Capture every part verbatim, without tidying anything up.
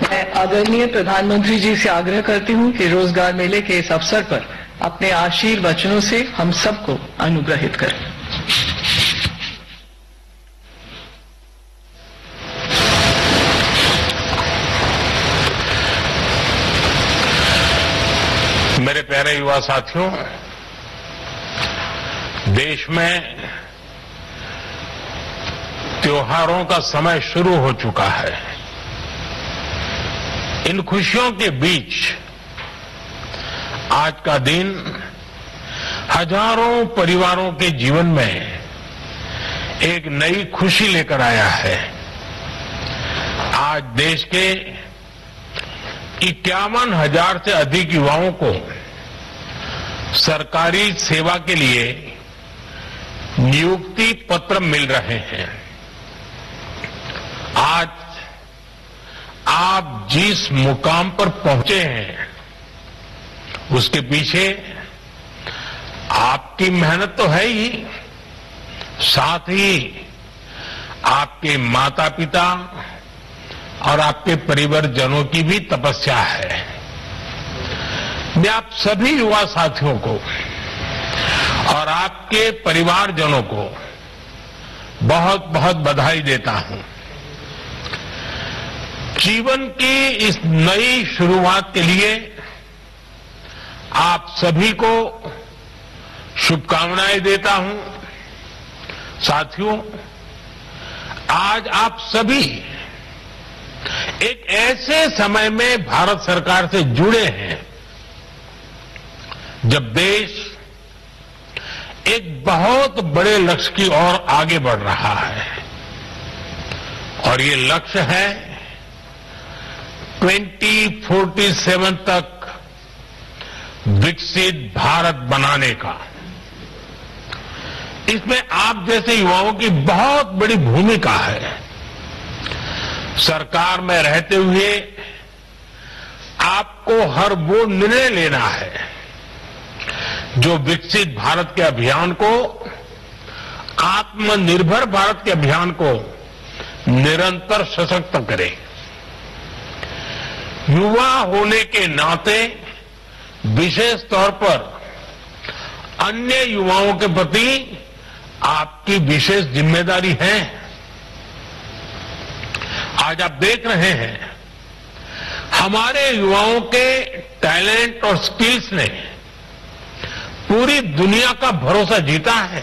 मैं आदरणीय प्रधानमंत्री जी से आग्रह करती हूं कि रोजगार मेले के इस अवसर पर अपने आशीर्वचनों से हम सबको अनुग्रहित करें। मेरे प्यारे युवा साथियों, देश में त्योहारों का समय शुरू हो चुका है। इन खुशियों के बीच आज का दिन हजारों परिवारों के जीवन में एक नई खुशी लेकर आया है। आज देश के इक्यावन हजार से अधिक युवाओं को सरकारी सेवा के लिए नियुक्ति पत्र मिल रहे हैं। आज आप जिस मुकाम पर पहुंचे हैं उसके पीछे आपकी मेहनत तो है ही, साथ ही आपके माता पिता और आपके परिवारजनों की भी तपस्या है। मैं आप सभी युवा साथियों को और आपके परिवारजनों को बहुत बहुत बधाई देता हूं। जीवन की इस नई शुरुआत के लिए आप सभी को शुभकामनाएं देता हूं। साथियों, आज आप सभी एक ऐसे समय में भारत सरकार से जुड़े हैं जब देश एक बहुत बड़े लक्ष्य की ओर आगे बढ़ रहा है और ये लक्ष्य है ट्वेंटी फोर्टी सेवन तक विकसित भारत बनाने का। इसमें आप जैसे युवाओं की बहुत बड़ी भूमिका है। सरकार में रहते हुए आपको हर वो निर्णय लेना है जो विकसित भारत के अभियान को, आत्मनिर्भर भारत के अभियान को निरंतर सशक्त करे। युवा होने के नाते विशेष तौर पर अन्य युवाओं के प्रति आपकी विशेष जिम्मेदारी है। आज आप देख रहे हैं हमारे युवाओं के टैलेंट और स्किल्स ने पूरी दुनिया का भरोसा जीता है।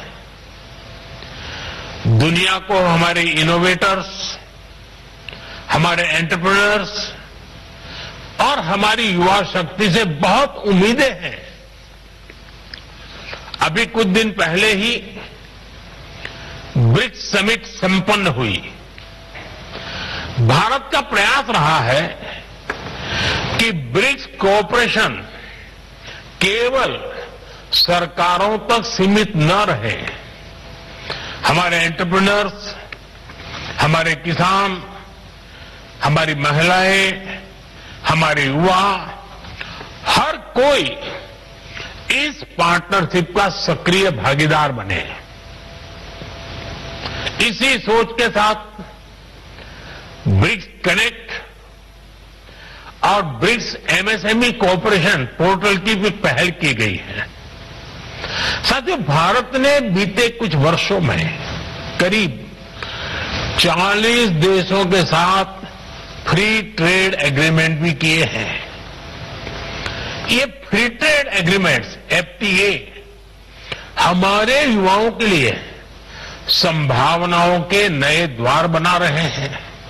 दुनिया को हमारे इनोवेटर्स, हमारे एंटरप्रेन्योर्स और हमारी युवा शक्ति से बहुत उम्मीदें हैं। अभी कुछ दिन पहले ही ब्रिक्स समिट संपन्न हुई। भारत का प्रयास रहा है कि ब्रिक्स कोऑपरेशन केवल सरकारों तक सीमित न रहे। हमारे एंटरप्रेन्योर्स, हमारे किसान, हमारी महिलाएं, हमारे युवा, हर कोई इस पार्टनरशिप का सक्रिय भागीदार बने। इसी सोच के साथ ब्रिक्स कनेक्ट और ब्रिक्स एमएसएमई कोऑपरेशन पोर्टल की भी पहल की गई है। साथियों, भारत ने बीते कुछ वर्षों में करीब चालीस देशों के साथ फ्री ट्रेड एग्रीमेंट भी किए हैं। ये फ्री ट्रेड एग्रीमेंट्स एफटीए हमारे युवाओं के लिए संभावनाओं के नए द्वार बना रहे हैं।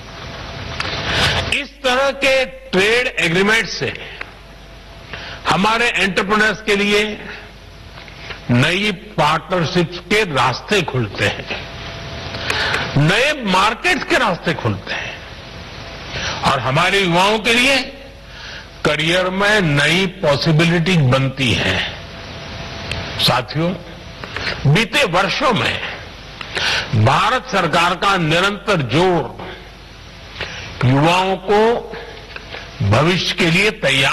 इस तरह के ट्रेड एग्रीमेंट से हमारे एंटरप्रेन्योर्स के लिए नई पार्टनरशिप्स के रास्ते खुलते हैं, नए मार्केट्स के रास्ते खुलते हैं और हमारे युवाओं के लिए करियर में नई पॉसिबिलिटी बनती है। साथियों, बीते वर्षों में भारत सरकार का निरंतर जोर युवाओं को भविष्य के लिए तैयार